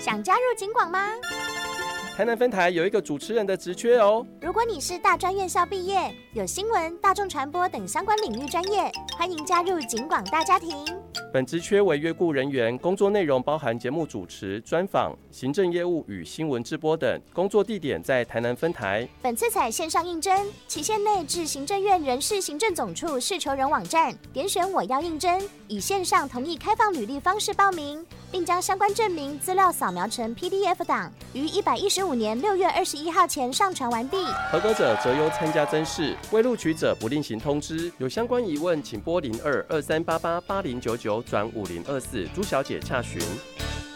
想加入警广吗？ 台南分台有一个主持人的职缺哦。 如果你是大专院校毕业，有新闻、大众传播等相关领域专业，欢迎加入警广大家庭。 本职缺为约雇人员，工作内容包含节目主持、专访、行政业务与新闻直播等，工作地点在台南分台。 本次采线上应征，期限内至行政院人事行政总处事求人网站点选我要应征，以线上同意开放履历方式报名，并将相关证明资料扫描成 PDF 档，于115年6月21号前上传完毕。 合格者择优参加甄试，未录取者不另行通知。有相关疑问，请拨02-2388-8099转5024朱小姐洽询。